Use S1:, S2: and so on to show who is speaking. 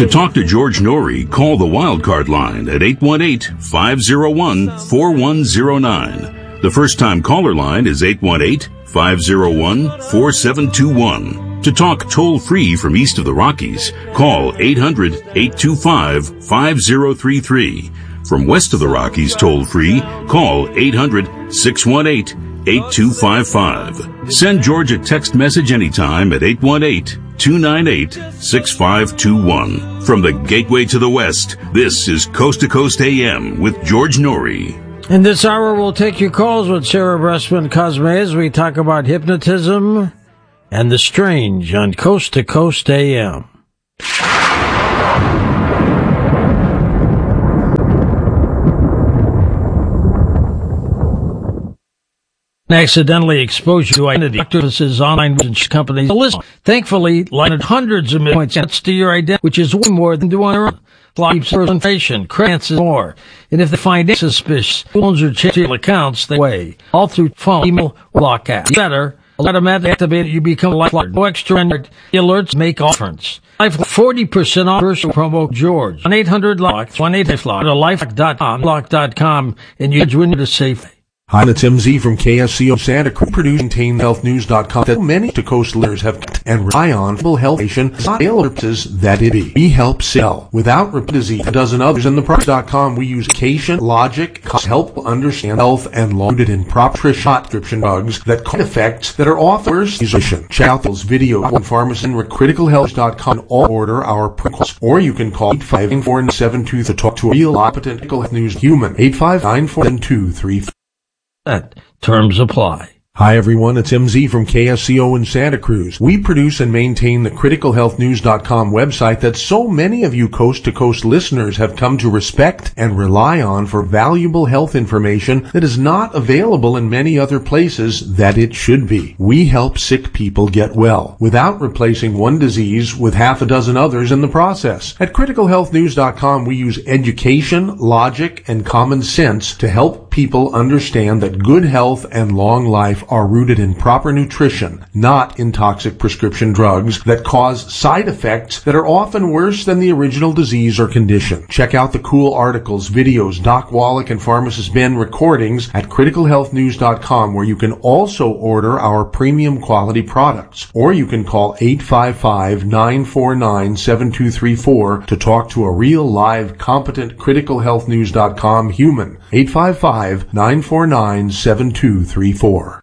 S1: To talk to George Norrie, call the Wildcard line at 818-501-4109. The first-time caller line is 818-501-4721. To talk toll-free from east of the Rockies, call 800-825-5033. From west of the Rockies toll-free, call 800-618-8255. Send George a text message anytime at 818-298-6521. From the Gateway to the West, this is Coast to Coast AM with George Norrie.
S2: In this hour, we'll take your calls with Sarah Bressman Cosme as we talk about hypnotism and the strange on Coast to Coast AM. Accidentally expose you to identity offices, online companies. Thankfully, lied hundreds of million points to your identity, which is way more than do on their own. Lives, information, credits, and more. And if they find it suspicious, phones or check your accounts, they way. All through phone, email, or lock app. Better, automatically activate it, you become a lifeline. No extra alerts make a difference. Life 40% off first promo George. 1-800-LOCK, 1-800-LOCK, lock.com, and you win to safe.
S3: Hi, it's MZ from KSCO Santa Cruz, producing MaintainHealthNews.com that many to coast listeners have and rely on for health purposes that it be. We help sell without disease. A dozen others in the price.com. We use Cation logic to help understand health and loaded in proper prescription drugs that cause effects that are authors musician. Check out those videos on pharmacy and criticalhealth.com. All order our products, or you can call 859-472 to talk to a real competent critical health news human. 859-472-34.
S2: Terms apply.
S3: Hi everyone, it's MZ from KSCO in Santa Cruz. We produce and maintain the criticalhealthnews.com website that so many of you coast-to-coast listeners have come to respect and rely on for valuable health information that is not available in many other places that it should be. We help sick people get well without replacing one disease with half a dozen others in the process. At criticalhealthnews.com, we use education, logic, and common sense to help people understand that good health and long life are rooted in proper nutrition, not in toxic prescription drugs that cause side effects that are often worse than the original disease or condition. Check out the cool articles, videos, Doc Wallach and Pharmacist Ben recordings at criticalhealthnews.com, where you can also order our premium quality products. Or you can call 855-949-7234 to talk to a real live competent criticalhealthnews.com human. 855-949-7234.